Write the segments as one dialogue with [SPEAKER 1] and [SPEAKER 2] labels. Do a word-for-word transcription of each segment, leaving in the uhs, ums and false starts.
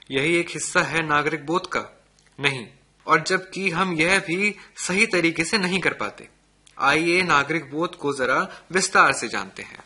[SPEAKER 1] यही एक हिस्सा है नागरिक बोध का? नहीं, और जबकि हम यह भी सही तरीके से नहीं कर पाते। आइए नागरिक बोध को जरा विस्तार से जानते हैं।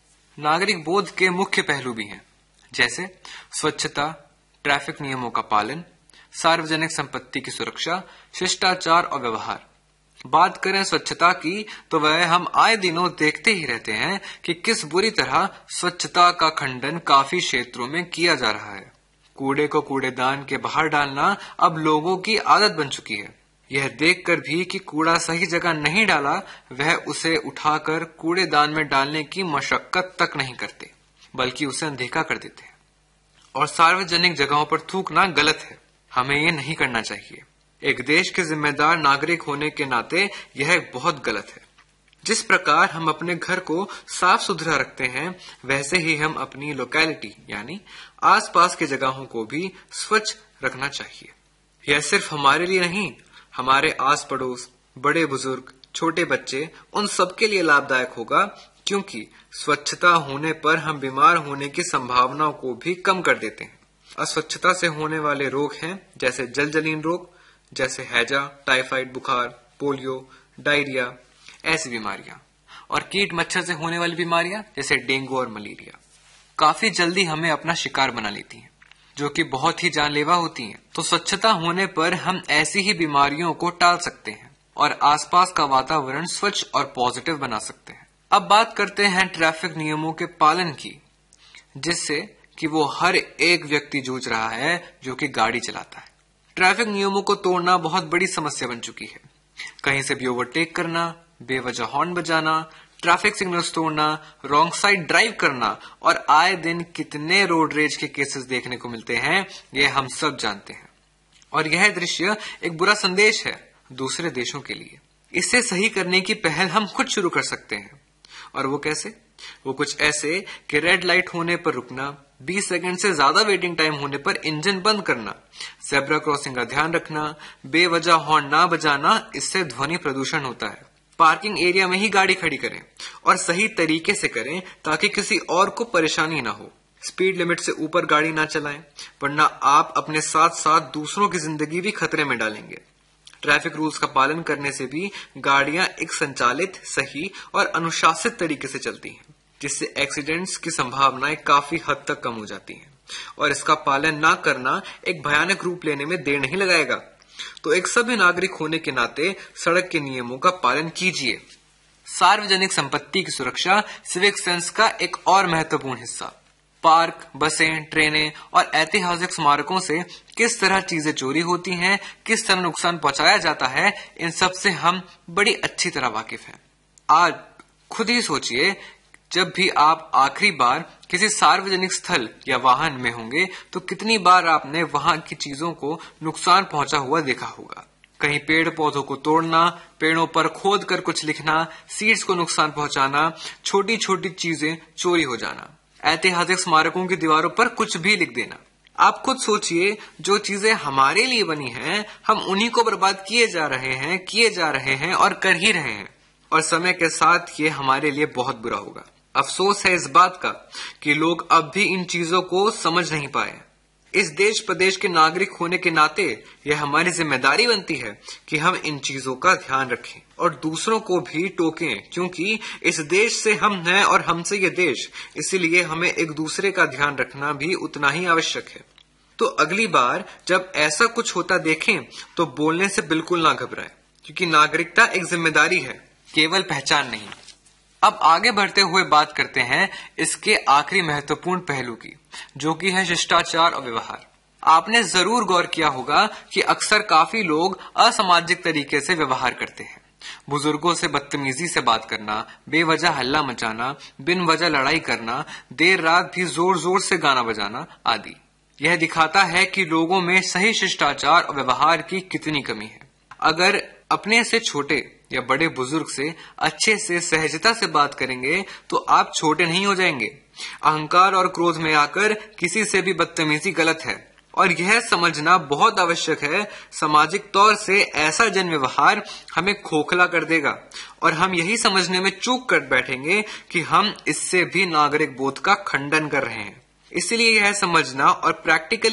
[SPEAKER 1] नागरिक बोध के मुख्य पहलू भी हैं, जैसे स्वच्छता, ट्रैफिक नियमों का पालन, सार्वजनिक संपत्ति की सुरक्षा, शिष्टाचार और व्यवहार। बात करें स्वच्छता की, तो वह हम आए दिनों देखते ही रहते हैं कि किस बुरी तरह स्वच्छता का खंडन काफी क्षेत्रों में किया जा रहा है। कूड़े को कूड़ेदान के बाहर डालना अब लोगों की आदत बन चुकी है। यह देखकर भी कि कूड़ा सही जगह नहीं डाला, वह उसे उठाकर कूड़ेदान में डालने की मशक्कत तक नहीं करते, बल्कि उसे अनदेखा कर देते हैं। और सार्वजनिक जगहों पर थूकना गलत है, हमें ये नहीं करना चाहिए। एक देश के जिम्मेदार नागरिक होने के नाते यह बहुत गलत है। जिस प्रकार हम अपने घर को साफ सुथरा रखते हैं, वैसे ही हम अपनी लोकेलिटी यानी आसपास की जगहों को भी स्वच्छ रखना चाहिए। यह सिर्फ हमारे लिए नहीं, हमारे आस पड़ोस, बड़े बुजुर्ग, छोटे बच्चे, उन सबके लिए लाभदायक होगा, क्योंकि स्वच्छता होने पर हम बीमार होने की संभावनाओं को भी कम कर देते हैं। अस्वच्छता से होने वाले रोग हैं जैसे जलजलीन रोग, जैसे हैजा, टाइफाइड बुखार, पोलियो, डायरिया, ऐसी बीमारियां, और कीट मच्छर से होने वाली बीमारियां जैसे डेंगू और मलेरिया काफी जल्दी हमें अपना शिकार बना लेती हैं, जो कि बहुत ही जानलेवा होती हैं। तो स्वच्छता होने पर हम ऐसी ही बीमारियों को टाल सकते हैं और आसपास का वातावरण स्वच्छ और पॉजिटिव बना सकते हैं। अब बात करते हैं ट्रैफिक नियमों के पालन की, जिससे कि वो हर एक व्यक्ति जूझ रहा है जो कि गाड़ी चलाता है। ट्रैफिक नियमों को तोड़ना बहुत बड़ी समस्या बन चुकी है। कहीं से भी ओवरटेक करना, बेवजह हॉर्न बजाना, ट्रैफिक सिग्नल्स तोड़ना, रॉन्ग साइड ड्राइव करना, और आए दिन कितने रोड रेज के केसेस देखने को मिलते हैं, ये हम सब जानते हैं। और यह दृश्य एक बुरा संदेश है दूसरे देशों के लिए। इसे सही करने की पहल हम खुद शुरू कर सकते हैं। और वो कैसे? वो कुछ ऐसे कि रेड लाइट होने पर रुकना, बीस सेकंड से ज्यादा वेटिंग टाइम होने पर इंजन बंद करना, ज़ेब्रा क्रॉसिंग का ध्यान रखना, बेवजह हॉर्न ना बजाना, इससे ध्वनि प्रदूषण होता है। पार्किंग एरिया में ही गाड़ी खड़ी करें और सही तरीके से करें ताकि किसी और को परेशानी ना हो। स्पीड लिमिट से ऊपर गाड़ी ना चलाएं, वरना आप अपने साथ साथ दूसरों की जिंदगी भी खतरे में डालेंगे। ट्रैफिक रूल्स का पालन करने से भी गाड़ियां एक संचालित, सही और अनुशासित तरीके से चलती हैं, जिससे एक्सीडेंट्स की संभावनाएं काफी हद तक कम हो जाती हैं। और इसका पालन ना करना एक भयानक रूप लेने में देर नहीं लगाएगा। तो एक सभ्य नागरिक होने के नाते सड़क के नियमों का पालन कीजिए। सार्वजनिक संपत्ति की सुरक्षा सिविक सेंस का एक और महत्वपूर्ण हिस्सा। पार्क, बसें, ट्रेनें और ऐतिहासिक स्मारकों से किस तरह चीजें चोरी होती हैं, किस तरह नुकसान पहुंचाया जाता है, इन सब से हम बड़ी अच्छी तरह वाकिफ हैं। आज खुद ही सोचिए, जब भी आप आखिरी बार किसी सार्वजनिक स्थल या वाहन में होंगे, तो कितनी बार आपने वहां की चीजों को नुकसान पहुंचा हुआ देखा होगा। कहीं पेड़ पौधों को तोड़ना, पेड़ों पर खोद कर कुछ लिखना, सीड्स को नुकसान पहुंचाना, छोटी छोटी चीजें चोरी हो जाना, ऐतिहासिक स्मारकों की दीवारों पर कुछ भी लिख देना। आप खुद सोचिए, जो चीजें हमारे लिए बनी हैं, हम उन्हीं को बर्बाद किए जा रहे हैं, किए जा रहे हैं और कर ही रहे हैं। और समय के साथ ये हमारे लिए बहुत बुरा होगा। अफसोस है इस बात का कि लोग अब भी इन चीजों को समझ नहीं पाए। इस देश प्रदेश के नागरिक होने के नाते यह हमारी जिम्मेदारी बनती है कि हम इन चीजों का ध्यान रखें और दूसरों को भी टोकें, क्योंकि इस देश से हम हैं और हमसे ये देश, इसीलिए हमें एक दूसरे का ध्यान रखना भी उतना ही आवश्यक है। तो अगली बार जब ऐसा कुछ होता देखें तो बोलने से बिल्कुल ना घबराएं, क्योंकि नागरिकता एक जिम्मेदारी है, केवल पहचान नहीं। अब आगे बढ़ते हुए बात करते हैं इसके आखिरी महत्वपूर्ण पहलू की, जो कि है शिष्टाचार और व्यवहार। आपने जरूर गौर किया होगा कि अक्सर काफी लोग असामाजिक तरीके से व्यवहार करते हैं। बुजुर्गों से बदतमीजी से बात करना, बेवजह हल्ला मचाना, बिन वजह लड़ाई करना, देर रात भी जोर जोर से गाना बजाना आदि। यह दिखाता है कि लोगों में सही शिष्टाचार और व्यवहार की कितनी कमी है। अगर अपने से छोटे या बड़े बुजुर्ग से अच्छे से सहजता से बात करेंगे तो आप छोटे नहीं हो जाएंगे। अहंकार और क्रोध में आकर किसी से भी बदतमीजी गलत है और यह समझना बहुत आवश्यक है। सामाजिक तौर से ऐसा जन व्यवहार हमें खोखला कर देगा और हम यही समझने में चूक कर बैठेंगे कि हम इससे भी नागरिक बोध का खंडन कर रहे हैं। इसलिए यह समझना और प्रैक्टिकली